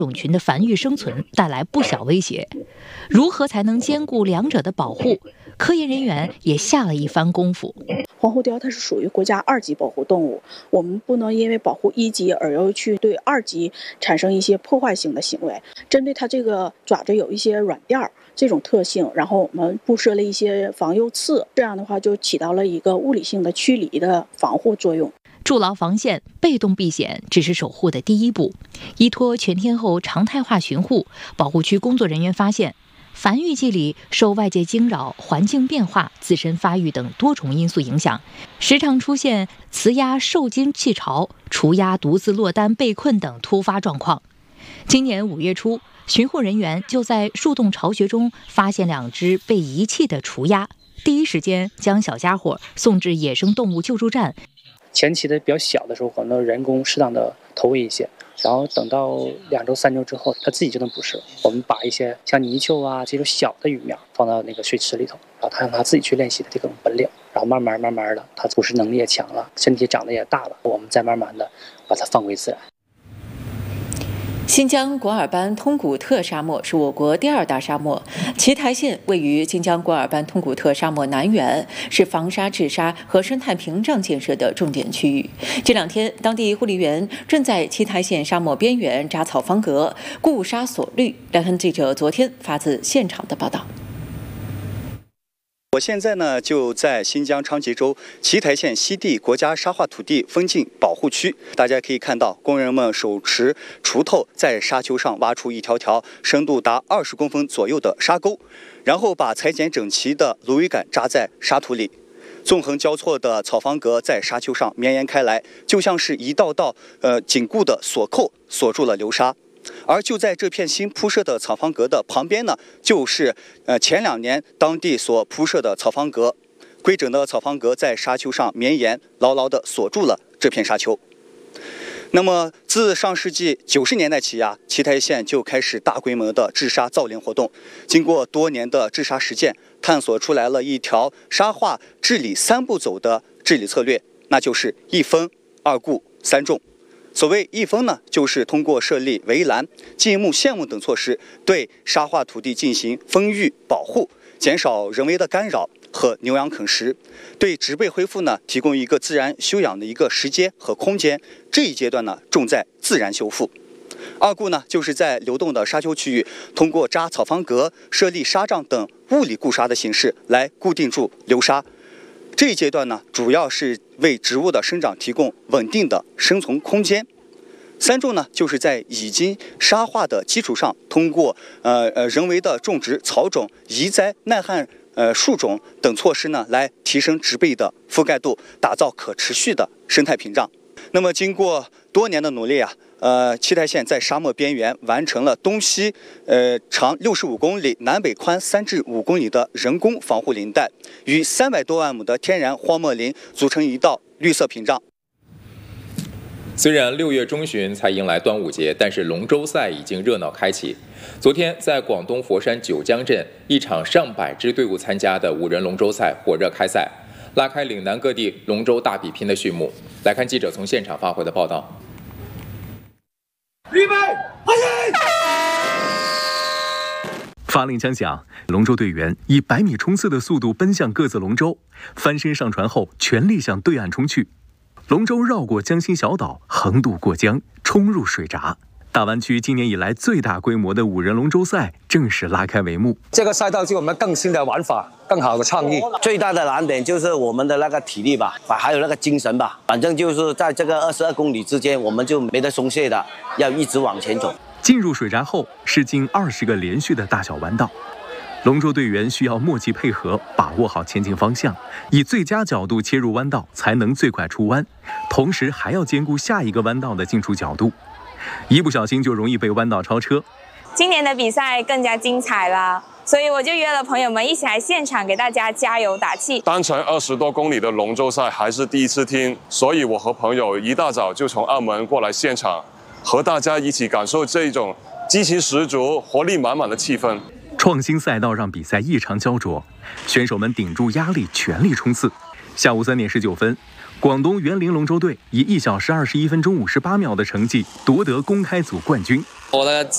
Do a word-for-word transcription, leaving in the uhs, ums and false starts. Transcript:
种群的繁育生存带来不小威胁。如何才能兼顾两者的保护？科研人员也下了一番功夫。 黄喉貂它是属于国家二级保护动物，我们不能因为保护一级而又去对二级产生一些破坏性的行为。针对它这个爪子有一些软垫儿这种特性，然后我们布设了一些防幼刺，这样的话就起到了一个物理性的驱离的防护作用。 筑牢防线，被动避险只是守护的第一步。依托全天候常态化巡护，保护区工作人员发现，繁育季里受外界惊扰、环境变化、自身发育等多重因素影响，时常出现雌鸭受惊弃巢、雏鸭独自落单被困等突发状况。今年五月初，巡护人员就在树洞巢穴中发现两只被遗弃的雏鸭，第一时间将小家伙送至野生动物救助站。 前期的比较小的时候，可能人工适当的投喂一些，然后等到两周三周之后，它自己就能捕食。我们把一些像泥鳅啊这种小的鱼苗放到那个水池里头，然后它让它自己去练习的这种本领，然后慢慢慢慢的，它捕食能力也强了，身体长得也大了，我们再慢慢的把它放归自然。 新疆果尔班通古特沙漠是我国第二大沙漠，奇台县位于新疆果尔班通古特沙漠南缘，是防沙治沙和生态屏障建设的重点区域。这两天，当地护理员正在奇台县沙漠边缘扎草方格，固沙锁绿。来看记者昨天发自现场的报道。 我现在呢就在新疆昌吉州奇台县西地国家沙化土地风景保护区，大家可以看到，工人们手持锄头在沙丘上挖出一条条深度达二十公分左右的沙沟，然后把裁剪整齐的芦苇杆扎在沙土里，纵横交错的草方格在沙丘上绵延开来，就像是一道道呃紧固的锁扣锁住了流沙。而就在这片新铺设的草方格的旁边呢，就是呃前两年当地所铺设的草方格，规整的草方格在沙丘上绵延，牢牢地锁住了这片沙丘。那么自上世纪九十年代起呀，奇台县就开始大规模的治沙造林活动。经过多年的治沙实践，探索出来了一条沙化治理三步走的治理策略，那就是一封、二固、三种。所谓一封呢，就是通过设立围栏、禁牧、限牧等措施，对沙化土地进行封育保护，减少人为的干扰和牛羊啃食，对植被恢复呢提供一个自然休养的一个时间和空间。这一阶段呢，重在自然修复。二固呢，就是在流动的沙丘区域，通过扎草方格、设立沙障等物理固沙的形式来固定住流沙。这一阶段呢，主要是为植物的生长提供稳定的生存空间。三种呢，就是在已经沙化的基础上，通过呃呃人为的种植草种、移栽耐旱呃树种等措施呢，来提升植被的覆盖度，打造可持续的生态屏障。那么，经过多年的努力啊，呃，奇台县在沙漠边缘完成了东西呃长六十五公里、南北宽三至五公里的人工防护林带，与三百多万亩的天然荒漠林组成一道绿色屏障。 虽然六月中旬才迎来端午节，但是龙舟赛已经热闹开启。昨天，在广东佛山九江镇，一场上百支队伍参加的五人龙舟赛火热开赛，拉开岭南各地龙舟大比拼的序幕。来看记者从现场发回的报道。 预备，开始！ 发令枪响，龙舟队员以百米冲刺的速度奔向各自龙舟，翻身上船后，全力向对岸冲去。龙舟绕过江心小岛，横渡过江，冲入水闸。大湾区今年以来最大规模的五人龙舟赛正式拉开帷幕。 这个赛道是我们更新的玩法，更好的创意。 最大的难点就是我们的那个体力吧，还有那个精神吧。反正就是在这个二十二公里之间，我们就没得松懈的，要一直往前走。 进入水闸后，是近二十个连续的大小弯道。龙舟队员需要默契配合，把握好前进方向，以最佳角度切入弯道，才能最快出弯，同时还要兼顾下一个弯道的进出角度。一不小心就容易被弯道超车。 今年的比赛更加精彩了，所以我就约了朋友们一起来现场给大家加油打气。 单程二十多公里的龙舟赛还是第一次听，所以我和朋友一大早就从澳门过来现场，和大家一起感受这一种激情十足、活力满满的气氛。 创新赛道让比赛异常焦灼，选手们顶住压力，全力冲刺。下午三点十九分，广东园林龙舟队以一小时二十一分钟五十八秒的成绩夺得公开组冠军。 我的